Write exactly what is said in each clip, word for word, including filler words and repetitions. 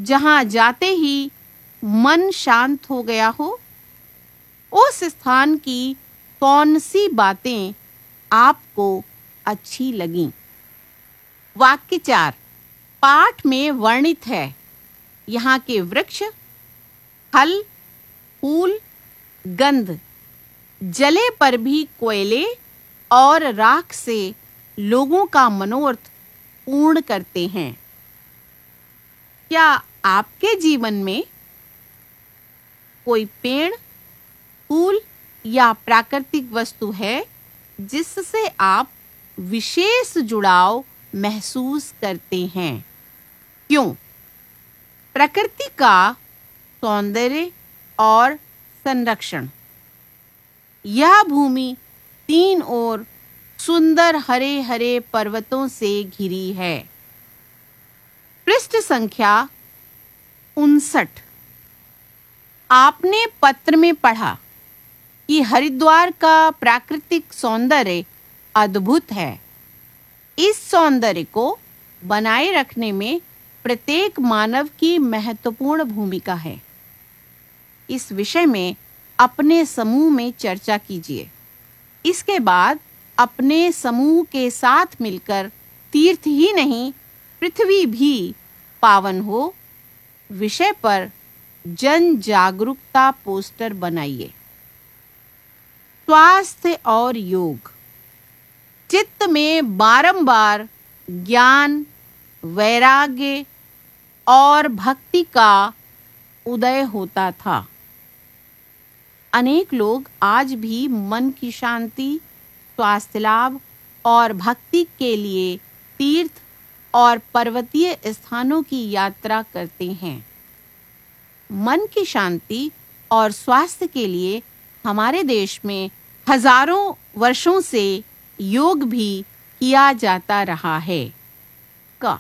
जहां जाते ही मन शांत हो गया हो? उस स्थान की कौन सी बातें आपको अच्छी लगीं? वाक्य चार पाठ में वर्णित है। यहाँ के वृक्ष, फल, फूल, गंध, जले पर भी कोयले और राख से लोगों का मनोरथ पूर्ण करते हैं। क्या आपके जीवन में कोई पेड़, फूल या प्राकृतिक वस्तु है जिससे आप विशेष जुड़ाव महसूस करते हैं? क्यों? प्रकृति का सौंदर्य और संरक्षण। यह भूमि तीन ओर सुंदर हरे हरे पर्वतों से घिरी है। पृष्ठ संख्या उनसठ। आपने पत्र में पढ़ा कि हरिद्वार का प्राकृतिक सौंदर्य अद्भुत है। इस सौंदर्य को बनाए रखने में प्रत्येक मानव की महत्वपूर्ण भूमिका है। इस विषय में अपने समूह में चर्चा कीजिए। इसके बाद अपने समूह के साथ मिलकर तीर्थ ही नहीं, पृथ्वी भी पावन हो विषय पर जन जागरूकता पोस्टर बनाइए। स्वास्थ्य और योग। चित्त में बारंबार ज्ञान, वैराग्य और भक्ति का उदय होता था। अनेक लोग आज भी मन की शांति, स्वास्थ्य लाभ और भक्ति के लिए तीर्थ और पर्वतीय स्थानों की यात्रा करते हैं। मन की शांति और स्वास्थ्य के लिए हमारे देश में हजारों वर्षों से योग भी किया जाता रहा है। का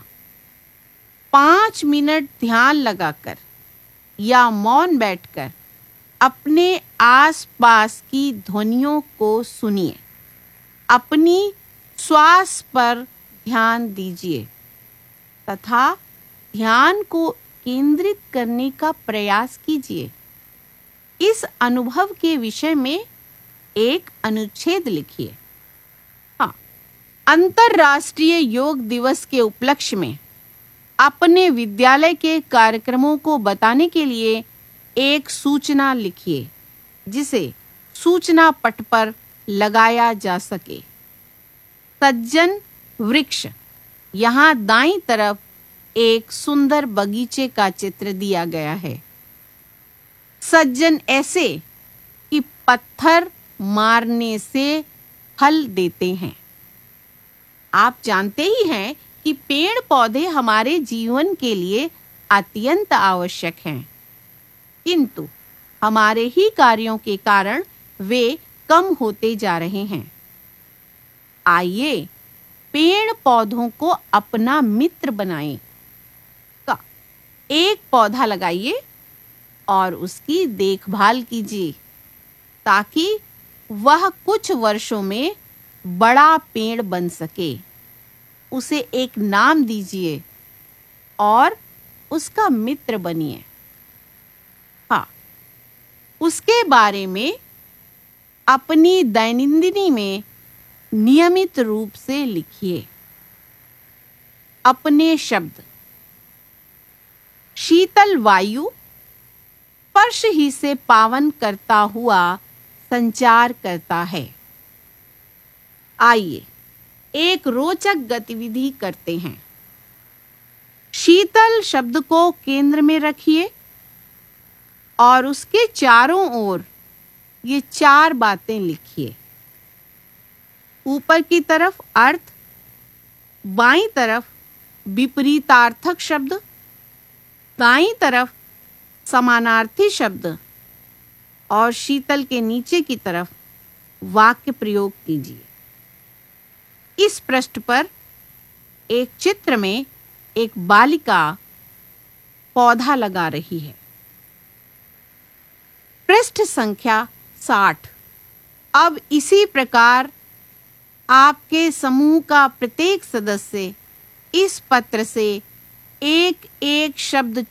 पाँच मिनट ध्यान लगाकर या मौन बैठकर अपने आसपास की ध्वनियों को सुनिए। अपनी श्वास पर ध्यान दीजिए तथा ध्यान को केंद्रित करने का प्रयास कीजिए। इस अनुभव के विषय में एक अनुच्छेद लिखिए। हाँ, अंतर्राष्ट्रीय योग दिवस के उपलक्ष्य में अपने विद्यालय के कार्यक्रमों को बताने के लिए एक सूचना लिखिए जिसे सूचना पट पर लगाया जा सके। सज्जन वृक्ष। यहाँ दाईं तरफ एक सुंदर बगीचे का चित्र दिया गया है। सज्जन ऐसे कि पत्थर मारने से फल देते हैं। आप जानते ही हैं कि पेड़ पौधे हमारे जीवन के लिए अत्यंत आवश्यक हैं, किंतु हमारे ही कार्यों के कारण वे कम होते जा रहे हैं। आइए पेड़ पौधों को अपना मित्र बनाएं। का एक पौधा लगाइए और उसकी देखभाल कीजिए ताकि वह कुछ वर्षों में बड़ा पेड़ बन सके। उसे एक नाम दीजिए और उसका मित्र बनिए। हाँ, उसके बारे में अपनी दैनंदिनी में नियमित रूप से लिखिए। अपने शब्द। शीतल वायु स्पर्श ही से पावन करता हुआ संचार करता है। आइए एक रोचक गतिविधि करते हैं। शीतल शब्द को केंद्र में रखिए और उसके चारों ओर ये चार बातें लिखिए। ऊपर की तरफ अर्थ, बाईं तरफ विपरीतार्थक शब्द, दाईं तरफ समानार्थी शब्द और शीतल के नीचे की तरफ वाक्य प्रयोग कीजिए। इस पृष्ठ पर एक चित्र में एक बालिका पौधा लगा रही है। पृष्ठ संख्या साठ। अब इसी प्रकार आपके समूह का प्रत्येक सदस्य इस पत्र से एक एक शब्द